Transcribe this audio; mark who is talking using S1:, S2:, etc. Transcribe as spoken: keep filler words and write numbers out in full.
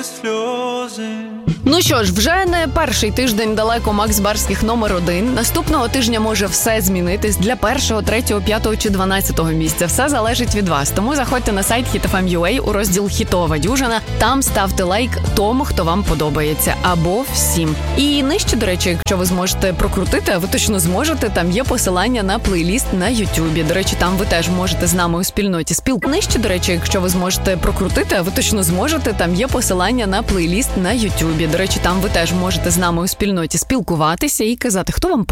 S1: сльози.
S2: Ну що ж, вже не перший тиждень далеко Макс Барських номер один. Наступного тижня може все змінитись для першого, третього, п'ятого чи дванадцятого місця. Все залежить від вас. Тому заходьте на сайт хіт еф ем крапка ю а у розділ «Хітова дюжина». Там ставте лайк тому, хто вам подобається. Або всім. І нижче, до речі, якщо ви зможете прокрутити, а ви точно зможете, там є посилання на плейліст на Ютубі. До речі, там ви теж можете з нами у спільноті спілкуватися. Нижче, до речі, якщо ви зможете прокрутити, а ви точно зможете, там є посилання на плейліст на Ютубі. До речі, там ви теж можете з нами у спільноті спілкуватися і казати, хто вам подобається.